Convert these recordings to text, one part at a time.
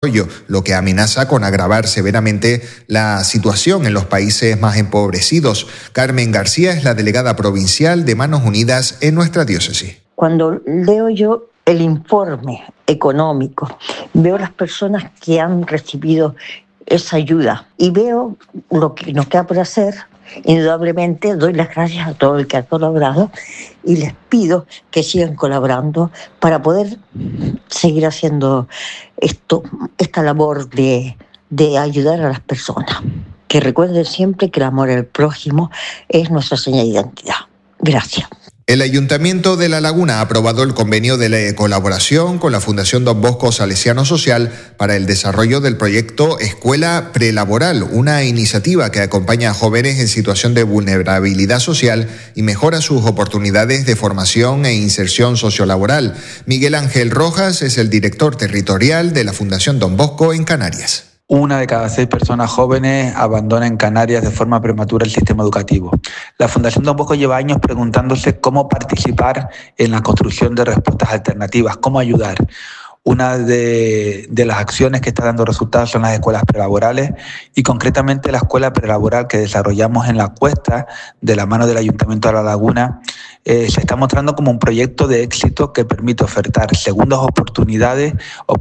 lo que amenaza con agravar severamente la situación en los países más empobrecidos. Carmen García es la delegada provincial de Manos Unidas en nuestra diócesis. Cuando leo yo el informe económico, veo las personas que han recibido esa ayuda y veo lo que nos queda por hacer. Indudablemente doy las gracias a todo el que ha colaborado y les pido que sigan colaborando para poder seguir haciendo esta labor de ayudar a las personas. Que recuerden siempre que el amor al prójimo es nuestra señal de identidad. Gracias. El Ayuntamiento de La Laguna ha aprobado el convenio de colaboración con la Fundación Don Bosco Salesiano Social para el desarrollo del proyecto Escuela Prelaboral, una iniciativa que acompaña a jóvenes en situación de vulnerabilidad social y mejora sus oportunidades de formación e inserción sociolaboral. Miguel Ángel Rojas es el director territorial de la Fundación Don Bosco en Canarias. 1 de cada 6 personas jóvenes abandona en Canarias de forma prematura el sistema educativo. La Fundación Don Bosco lleva años preguntándose cómo participar en la construcción de respuestas alternativas, cómo ayudar. Una de las acciones que está dando resultados son las escuelas prelaborales y concretamente la escuela prelaboral que desarrollamos en La Cuesta de la mano del Ayuntamiento de La Laguna se está mostrando como un proyecto de éxito que permite ofertar segundas oportunidades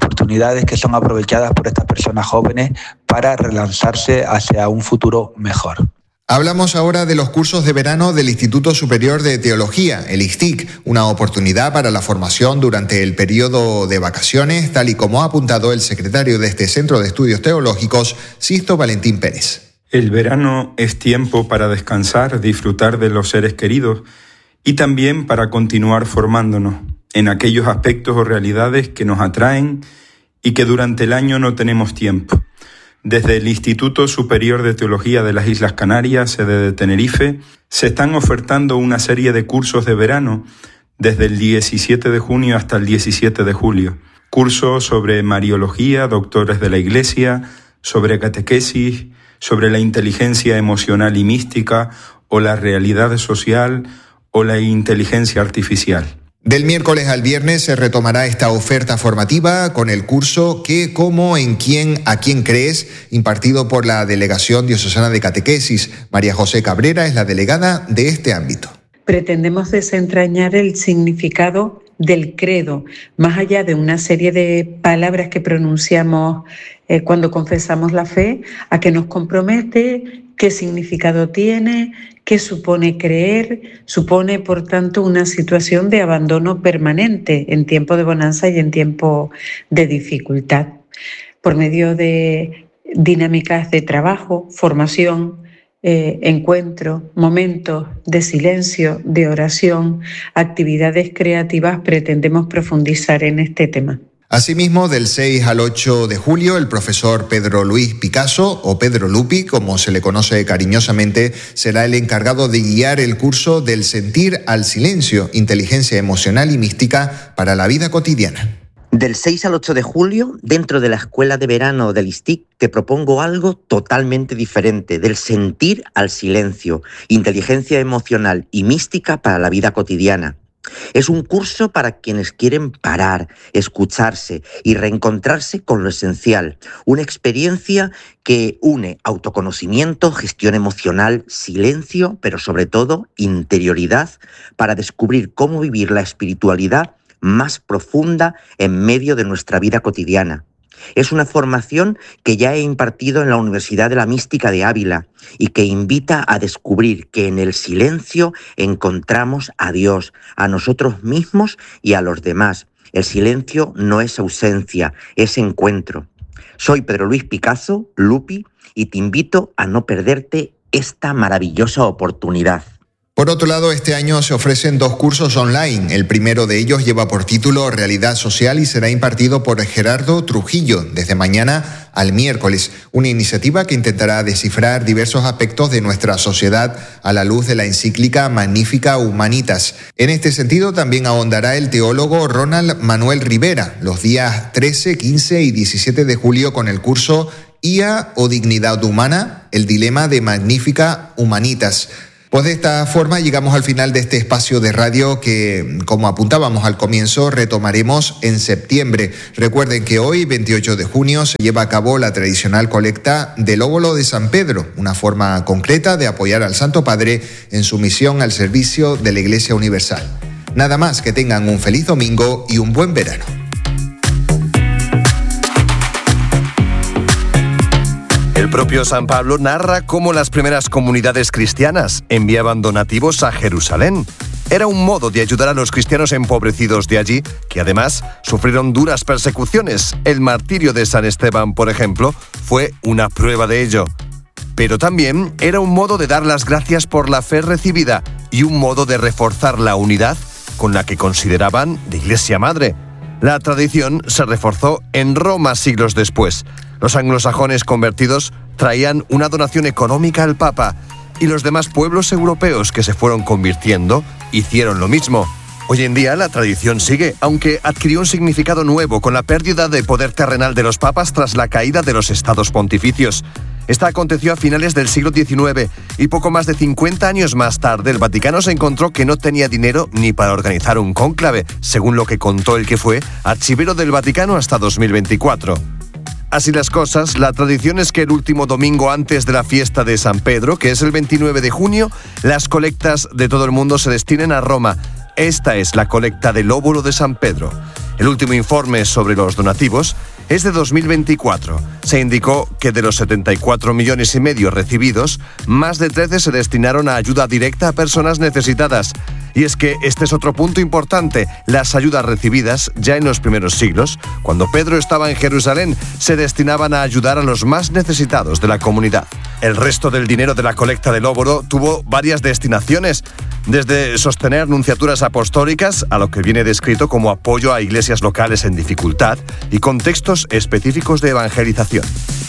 que son aprovechadas por estas personas jóvenes para relanzarse hacia un futuro mejor. Hablamos ahora de los cursos de verano del Instituto Superior de Teología, el ISTIC, una oportunidad para la formación durante el periodo de vacaciones, tal y como ha apuntado el secretario de este Centro de Estudios Teológicos, Sisto Valentín Pérez. El verano es tiempo para descansar, disfrutar de los seres queridos y también para continuar formándonos en aquellos aspectos o realidades que nos atraen y que durante el año no tenemos tiempo. Desde el Instituto Superior de Teología de las Islas Canarias, sede de Tenerife, se están ofertando una serie de cursos de verano desde el 17 de junio hasta el 17 de julio. Cursos sobre Mariología, Doctores de la Iglesia, sobre catequesis, sobre la inteligencia emocional y mística, o la realidad social, o la inteligencia artificial. Del miércoles al viernes se retomará esta oferta formativa con el curso ¿Qué, cómo, en quién, a quién crees?, impartido por la Delegación Diocesana de Catequesis. María José Cabrera es la delegada de este ámbito. Pretendemos desentrañar el significado del credo, más allá de una serie de palabras que pronunciamos cuando confesamos la fe, a qué nos compromete, qué significado tiene, qué supone creer. Supone, por tanto, una situación de abandono permanente en tiempo de bonanza y en tiempo de dificultad. Por medio de dinámicas de trabajo, formación, encuentro, momentos de silencio, de oración, actividades creativas, pretendemos profundizar en este tema. Asimismo, del 6 al 8 de julio, el profesor Pedro Luis Picasso, o Pedro Lupi, como se le conoce cariñosamente, será el encargado de guiar el curso del sentir al silencio, inteligencia emocional y mística para la vida cotidiana. Del 6 al 8 de julio, dentro de la escuela de verano del ISTIC, te propongo algo totalmente diferente, del sentir al silencio, inteligencia emocional y mística para la vida cotidiana. Es un curso para quienes quieren parar, escucharse y reencontrarse con lo esencial. Una experiencia que une autoconocimiento, gestión emocional, silencio, pero sobre todo interioridad, para descubrir cómo vivir la espiritualidad más profunda en medio de nuestra vida cotidiana. Es una formación que ya he impartido en la Universidad de la Mística de Ávila y que invita a descubrir que en el silencio encontramos a Dios, a nosotros mismos y a los demás. El silencio no es ausencia, es encuentro. Soy Pedro Luis Picasso, Lupi, y te invito a no perderte esta maravillosa oportunidad. Por otro lado, este año se ofrecen 2 cursos online. El primero de ellos lleva por título Realidad Social y será impartido por Gerardo Trujillo desde mañana al miércoles. Una iniciativa que intentará descifrar diversos aspectos de nuestra sociedad a la luz de la encíclica Magnificat Humanitas. En este sentido, también ahondará el teólogo Ronald Manuel Rivera los días 13, 15 y 17 de julio con el curso IA o Dignidad Humana, el dilema de Magnificat Humanitas. Pues de esta forma llegamos al final de este espacio de radio que, como apuntábamos al comienzo, retomaremos en septiembre. Recuerden que hoy, 28 de junio, se lleva a cabo la tradicional colecta del óbolo de San Pedro, una forma concreta de apoyar al Santo Padre en su misión al servicio de la Iglesia Universal. Nada más, que tengan un feliz domingo y un buen verano. El propio San Pablo narra cómo las primeras comunidades cristianas enviaban donativos a Jerusalén. Era un modo de ayudar a los cristianos empobrecidos de allí, que además sufrieron duras persecuciones. El martirio de San Esteban, por ejemplo, fue una prueba de ello. Pero también era un modo de dar las gracias por la fe recibida y un modo de reforzar la unidad con la que consideraban de Iglesia Madre. La tradición se reforzó en Roma siglos después. Los anglosajones convertidos traían una donación económica al Papa y los demás pueblos europeos que se fueron convirtiendo hicieron lo mismo. Hoy en día la tradición sigue, aunque adquirió un significado nuevo con la pérdida de poder terrenal de los papas tras la caída de los estados pontificios. Esta aconteció a finales del siglo XIX y poco más de 50 años más tarde el Vaticano se encontró que no tenía dinero ni para organizar un cónclave, según lo que contó el que fue archivero del Vaticano hasta 2024. Así las cosas, la tradición es que el último domingo antes de la fiesta de San Pedro, que es el 29 de junio, las colectas de todo el mundo se destinen a Roma. Esta es la colecta del óbolo de San Pedro. El último informe sobre los donativos es de 2024. Se indicó que de los 74,5 millones recibidos, más de 13 se destinaron a ayuda directa a personas necesitadas. Y es que este es otro punto importante. Las ayudas recibidas ya en los primeros siglos, cuando Pedro estaba en Jerusalén, se destinaban a ayudar a los más necesitados de la comunidad. El resto del dinero de la colecta del óbolo tuvo varias destinaciones, desde sostener nunciaturas apostólicas a lo que viene descrito como apoyo a iglesias locales en dificultad y contextos específicos de evangelización.